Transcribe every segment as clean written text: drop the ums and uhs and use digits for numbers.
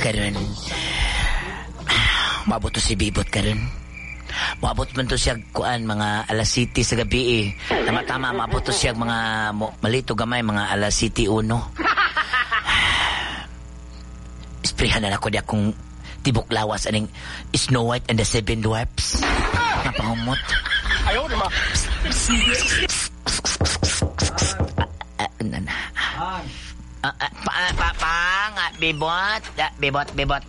karon. Maabot to si Bibot karon. Maabot man to siya kuan mga alas 7 sa gabi eh. Tama-tama maabot to siya mga malito gamay mga alas 7:01. Isprehan na ako di akong tibok lawas aning Snow White and the Seven Dwarfs. Napangumot. Ayaw, di ba? Bibot.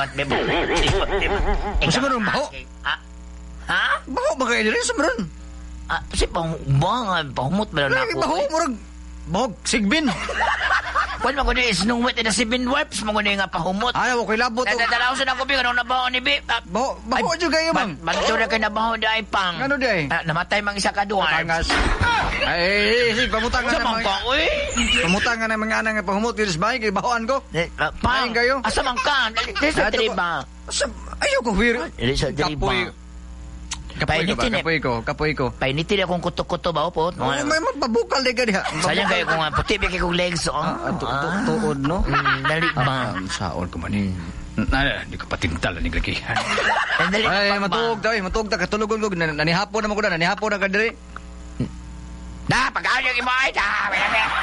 Masa meron baho? Ha? Baho ba kayo rin sa meron? Kasi pahumot ba na ako? Baho, murag. Baho, sigbin. Kung mo kundi Snow White and the Seven Dwarfs, mo kundi nga pahumot. Ayaw, okay labot. Nadadala ko sa nako, Bing. Anong nabaho ni Bing? Baho juga kayo, mang. Manto na kayo nabaho di ay pang. Ano di ay? Namatay mang isa ka dwarfs. Pangas. Ay, pamutang nga Sa na mangka, uy. Pamutang nga na mga anang pahumot. Tiris bahay, kay bahoan ko. Pang, kayo? asa mangka? Dali sa triba. Ayaw ko, wir. Dali sa triba. Kapoy ko. Painitin akong kuto-kuto ba po? May magpabukal di ka diha. Sayang kayo kung puti ba kayo kong legs. Tuod, no? Dali ba? Saon ko man eh. Di ka patintal ni gagihan. Dali Ay, matug ta. Katulugon ko. Nanihapon naman ko na. Nanihapon na ka diri. Pagkawin yung imo ay.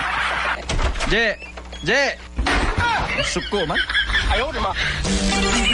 Je! Suko man. Ayaw, di ba?